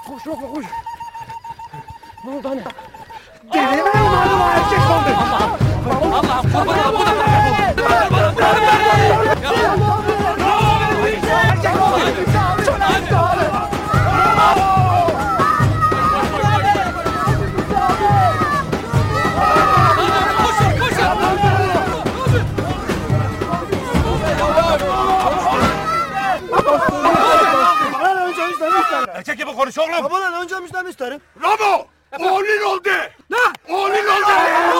Koş Ramo koş. Ne oldu anne? Deli mi bunlar da erkek oldu? Allah'ım kurban olayım. Bu da Erkek gibi konuş oğlum. Babadan önce müşterimi isterim. Ramo! Oğlun oldu! Ne? Oğlun oldu!